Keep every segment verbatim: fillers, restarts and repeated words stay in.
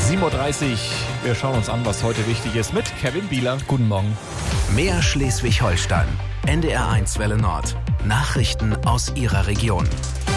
sieben Uhr dreißig. Wir schauen uns an, was heute wichtig ist mit Kevin Bieler. Guten Morgen. Mehr Schleswig-Holstein. N D R eins Welle Nord. Nachrichten aus Ihrer Region.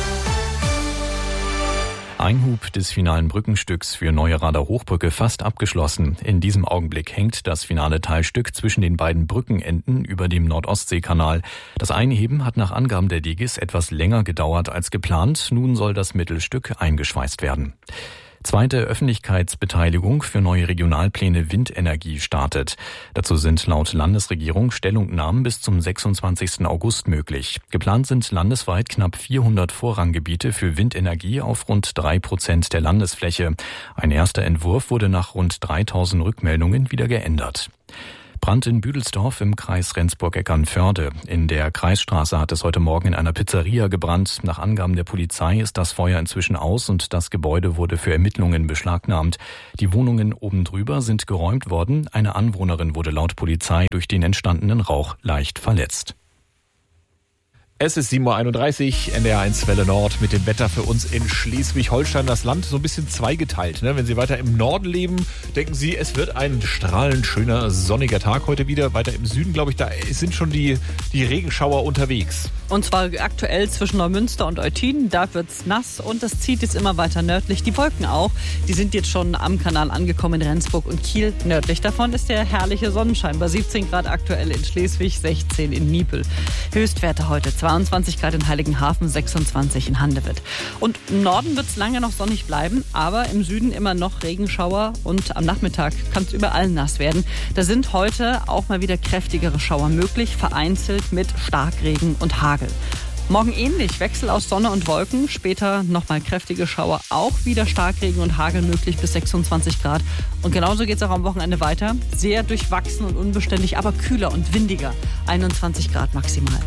Einhub des finalen Brückenstücks für Neuerader Hochbrücke fast abgeschlossen. In diesem Augenblick hängt das finale Teilstück zwischen den beiden Brückenenden über dem Nordostseekanal. Das Einheben hat nach Angaben der D G I S etwas länger gedauert als geplant. Nun soll das Mittelstück eingeschweißt werden. Zweite Öffentlichkeitsbeteiligung für neue Regionalpläne Windenergie startet. Dazu sind laut Landesregierung Stellungnahmen bis zum sechsundzwanzigsten August möglich. Geplant sind landesweit knapp vierhundert Vorranggebiete für Windenergie auf rund drei Prozent der Landesfläche. Ein erster Entwurf wurde nach rund dreitausend Rückmeldungen wieder geändert. Brand in Büdelsdorf im Kreis Rendsburg-Eckernförde. In der Kreisstraße hat es heute Morgen in einer Pizzeria gebrannt. Nach Angaben der Polizei ist das Feuer inzwischen aus und das Gebäude wurde für Ermittlungen beschlagnahmt. Die Wohnungen oben drüber sind geräumt worden. Eine Anwohnerin wurde laut Polizei durch den entstandenen Rauch leicht verletzt. Es ist sieben Uhr einunddreißig, N D R eins Welle Nord mit dem Wetter für uns in Schleswig-Holstein. Das Land so ein bisschen zweigeteilt. Ne? Wenn Sie weiter im Norden leben, denken Sie, es wird ein strahlend schöner, sonniger Tag heute wieder. Weiter im Süden, glaube ich, da sind schon die, die Regenschauer unterwegs. Und zwar aktuell zwischen Neumünster und Eutin. Da wird's nass und das zieht jetzt immer weiter nördlich. Die Wolken auch. Die sind jetzt schon am Kanal angekommen in Rendsburg und Kiel. Nördlich davon ist der herrliche Sonnenschein. Bei siebzehn Grad aktuell in Schleswig, sechzehn in Niepel. Höchstwerte heute zweiundzwanzig Grad in Heiligenhafen, sechsundzwanzig in Handewitt. Und im Norden wird es lange noch sonnig bleiben, aber im Süden immer noch Regenschauer und am Nachmittag kann es überall nass werden. Da sind heute auch mal wieder kräftigere Schauer möglich, vereinzelt mit Starkregen und Hagel. Morgen ähnlich, Wechsel aus Sonne und Wolken, später nochmal kräftige Schauer, auch wieder Starkregen und Hagel möglich bis sechsundzwanzig Grad. Und genauso geht es auch am Wochenende weiter, sehr durchwachsen und unbeständig, aber kühler und windiger, einundzwanzig Grad maximal.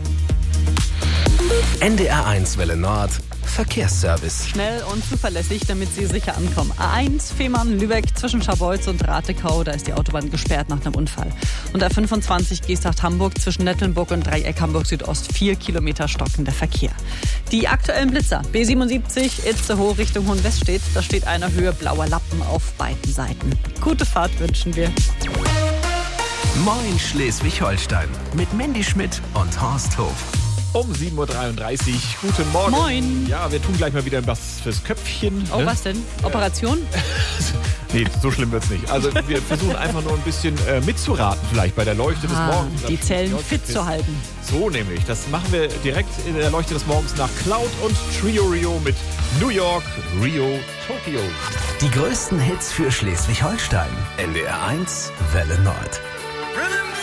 N D R eins Welle Nord. Verkehrsservice. Schnell und zuverlässig, damit Sie sicher ankommen. A eins, Fehmarn-Lübeck zwischen Scharbeutz und Ratekau, da ist die Autobahn gesperrt nach einem Unfall. Und A fünfundzwanzig, Geesthacht-Hamburg zwischen Nettelnburg und Dreieck Hamburg-Südost, vier Kilometer stockender Verkehr. Die aktuellen Blitzer, B siebenundsiebzig, Itzehoe Richtung Hohenweststedt, da steht einer Höhe blauer Lappen auf beiden Seiten. Gute Fahrt wünschen wir. Moin Schleswig-Holstein mit Mandy Schmidt und Horst Hof. Um sieben Uhr dreiunddreißig. Guten Morgen. Moin. Ja, wir tun gleich mal wieder was fürs Köpfchen. Oh, ne? was denn? Operation? Nee, so schlimm wird's nicht. Also wir versuchen einfach nur ein bisschen äh, mitzuraten vielleicht bei der Leuchte des Ah, Morgens. die Zellen fit zu halten. So nämlich. Das machen wir direkt in der Leuchte des Morgens nach Cloud und Trio Rio mit New York, Rio, Tokio. Die größten Hits für Schleswig-Holstein. N D R eins Welle Nord. Rhythm